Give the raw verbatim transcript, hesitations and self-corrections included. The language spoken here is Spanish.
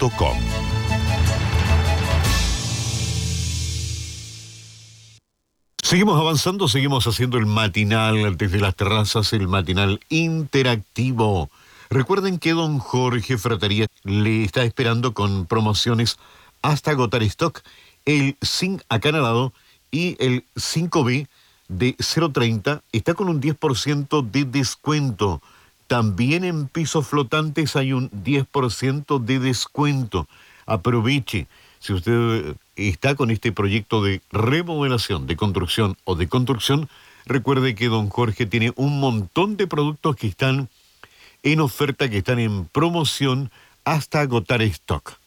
punto com. Seguimos avanzando, seguimos haciendo el matinal desde las terrazas, el matinal interactivo. Recuerden que don Jorge Fratería le está esperando con promociones hasta agotar stock. El Zinc acanalado y el cinco B de cero treinta está con un diez por ciento de descuento. También en pisos flotantes hay un diez por ciento de descuento. Aproveche. Si usted está con este proyecto de remodelación, de construcción o de construcción, recuerde que don Jorge tiene un montón de productos que están en oferta, que están en promoción hasta agotar stock.